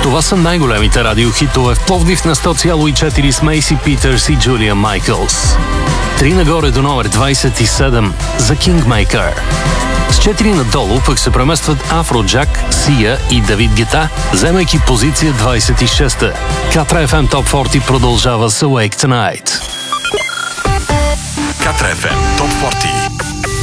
Това са най-големите радиохитове в Пловдив на 100,4 с Мейси Питърс и Джулия Майкълс. 3 нагоре до номер 27 за Kingmaker. С 4 надолу пък се преместват Афроджак, Сия и Давид Гета, вземайки позиция 26-та. Катра FM Top 40 продължава с Awake Tonight. Катра FM Top 40.